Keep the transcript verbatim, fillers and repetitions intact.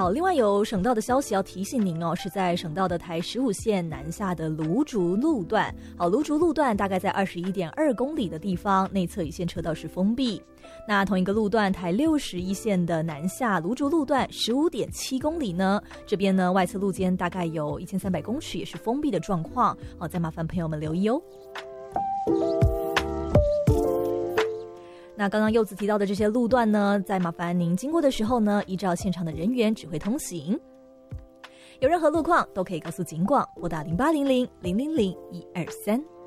好，另外有省道的消息要提醒您哦，是在省道的台十五线南下的芦竹路段。好，芦竹路段大概在二十一点二公里的地方，内侧一线车道是封闭。那同一个路段台六十一线的南下芦竹路段十五点七公里呢，这边呢外侧路肩大概有一千三百公尺，也是封闭的状况。好，再麻烦朋友们留意哦。那刚刚柚子提到的这些路段呢，再麻烦您经过的时候呢，依照现场的人员指挥通行。有任何路况都可以告诉警广，拨打零八零零零零零一二三。